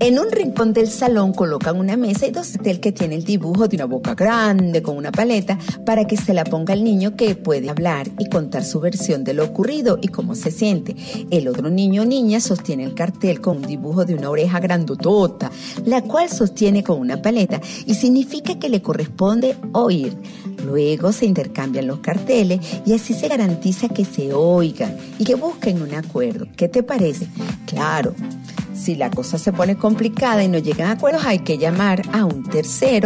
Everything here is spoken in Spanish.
En un rincón del salón colocan una mesa y dos carteles que tiene el dibujo de una boca grande con una paleta para que se la ponga el niño que puede hablar y contar su versión de lo ocurrido y cómo se siente. El otro niño o niña sostiene el cartel con un dibujo de una oreja grandotota, la cual sostiene con una paleta y significa que le corresponde oír. Luego se intercambian los carteles y así se garantiza que se oigan y que busquen un acuerdo. ¿Qué te parece? Claro, si la cosa se pone complicada y no llegan a acuerdos, hay que llamar a un tercero